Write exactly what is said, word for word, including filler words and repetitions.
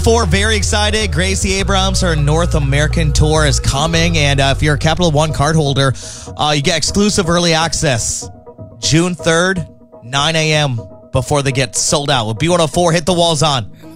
Four, very excited. Gracie Abrams, her North American tour is coming. And uh, if you're a Capital One card holder, uh, you get exclusive early access. June third, nine a.m. before they get sold out. With B one oh four, Hit the Walls on.